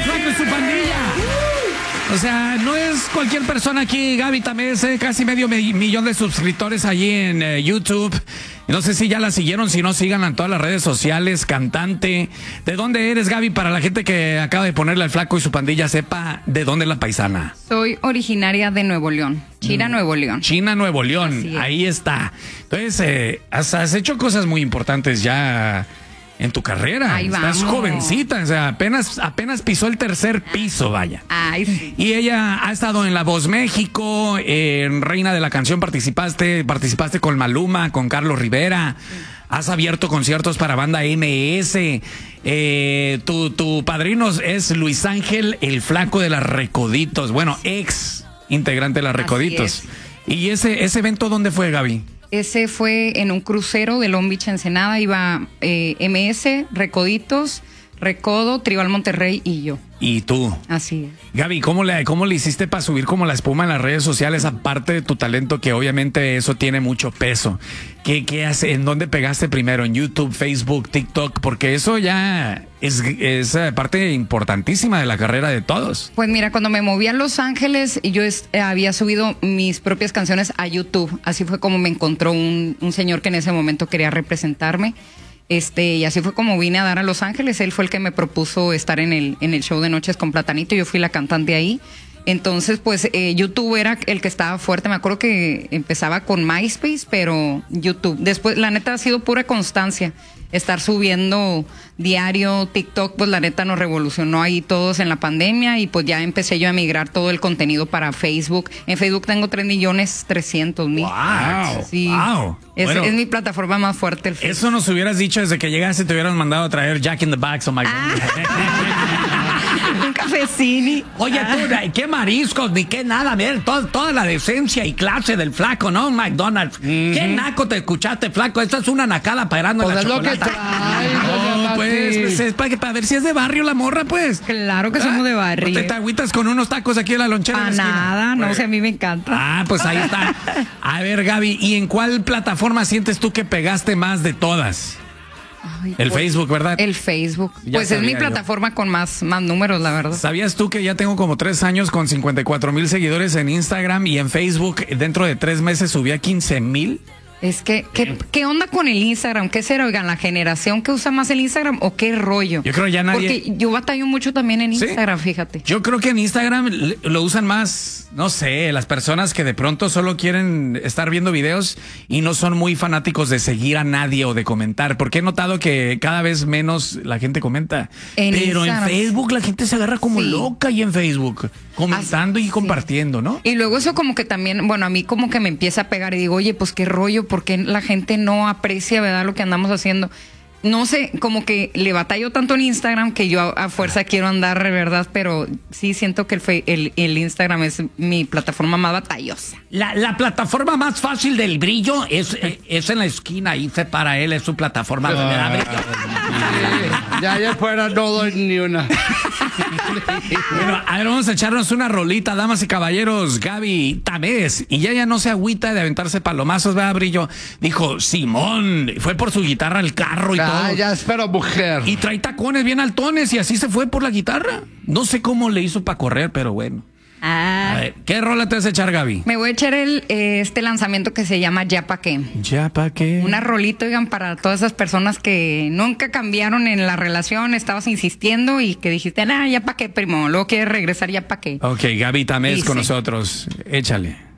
el Flaco y su pandilla. O sea, no es cualquier persona aquí, Gaby Tamés, casi medio millón de suscriptores allí en YouTube. No sé si ya la siguieron, si no, síganla en todas las redes sociales, cantante. ¿De dónde eres, Gaby? Para la gente que acaba de ponerle al Flaco y su pandilla, sepa de dónde es la paisana. Soy originaria de Nuevo León, China, Nuevo León. China, Nuevo León, ahí está. Entonces, has hecho cosas muy importantes ya en tu carrera. Ahí Estás vamos. jovencita, o sea, apenas pisó el tercer piso, vaya. Ay, sí. Y ella ha estado en La Voz México, en Reina de la Canción participaste con Maluma, con Carlos Rivera. Has abierto conciertos para banda MS. Tu padrino es Luis Ángel, el Flaco de las Recoditos. Bueno, ex integrante de las Recoditos. ¿Y ese evento dónde fue, Gaby? Ese fue en un crucero de Long Beach, Ensenada. Iba MS, Recoditos, Recodo, Tribal Monterrey y yo. ¿Y tú? Así es. Gaby, ¿cómo le hiciste para subir como la espuma en las redes sociales, aparte de tu talento, que obviamente eso tiene mucho peso? ¿Qué hace? ¿En dónde pegaste primero? ¿En YouTube, Facebook, TikTok? Porque eso ya es parte importantísima de la carrera de todos. Pues mira, cuando me moví a Los Ángeles, yo había subido mis propias canciones a YouTube. Así fue como me encontró un señor que en ese momento quería representarme. Y así fue como vine a dar a Los Ángeles. Él fue el que me propuso estar en el show de Noches con Platanito. Yo fui la cantante ahí. Entonces, pues, YouTube era el que estaba fuerte. Me acuerdo que empezaba con MySpace, pero YouTube. Después, la neta, ha sido pura constancia. Estar subiendo diario, TikTok, pues la neta nos revolucionó ahí todos en la pandemia y pues ya empecé yo a migrar todo el contenido para Facebook. En Facebook tengo 3.300.000. ¡Wow! Sí. ¡Wow! Bueno, es mi plataforma más fuerte. El Facebook. Eso nos hubieras dicho desde que llegaste, te hubieran mandado a traer Jack in the Box o McDonald's. Un cafecini. Oye, tú, qué mariscos, ni qué nada, ver, toda la decencia y clase del Flaco, ¿no? McDonald's. Qué naco te escuchaste, Flaco. Esta es una nacada parando en la chocolata. No, pues es para ver si es de barrio la morra, pues. Claro que somos de barrio. ¿Te agüitas con unos tacos aquí en la lonchera? Para nada, no sé, a mí me encanta. Ah, pues ahí está. A ver, Gaby, ¿y en cuál plataforma sientes tú que pegaste más de todas? Ay, El Facebook, ¿verdad? El Facebook. Ya Pues es mi sabía plataforma con más números, la verdad. ¿Sabías tú que ya tengo como 3 años con 54,000 seguidores en Instagram y en Facebook dentro de 3 meses subí a 15,000? Es que, ¿qué onda con el Instagram? ¿Qué será? Oigan, ¿la generación que usa más el Instagram o qué rollo? Yo creo ya nadie... Porque yo batallo mucho también en Instagram, fíjate. Yo creo que en Instagram lo usan más, no sé, las personas que de pronto solo quieren estar viendo videos y no son muy fanáticos de seguir a nadie o de comentar. Porque he notado que cada vez menos la gente comenta. Pero en Facebook la gente se agarra como loca y en Facebook, comentando y compartiendo, ¿no? Y luego eso como que también, bueno, a mí como que me empieza a pegar y digo, oye, pues qué rollo, porque la gente no aprecia, ¿verdad?, lo que andamos haciendo. No sé, como que le batallo tanto en Instagram que yo a fuerza quiero andar, ¿verdad? Pero sí siento que el Instagram es mi plataforma más batallosa. La plataforma más fácil del brillo es en la esquina, ahí se para él, es su plataforma donde da brillo. Ya fuera no doy ni una. Bueno, a ver, vamos a echarnos una rolita, damas y caballeros. Gaby Tamés, y ya no se agüita de aventarse palomazos, ¿verdad, Brillo? Dijo, Simón, fue por su guitarra al carro y todo. Ya espero, mujer. Y trae tacones bien altones y así se fue por la guitarra. No sé cómo le hizo para correr, pero bueno. A ver, ¿qué rola te vas a echar, Gaby? Me voy a echar este lanzamiento que se llama Ya Pa' Qué. ¿Ya pa' qué? Una rolita, oigan, para todas esas personas que nunca cambiaron en la relación, estabas insistiendo y que dijiste, ya pa' qué, primo, luego quieres regresar, ya pa' qué. Ok, Gaby Tamés Dice. con nosotros. Échale.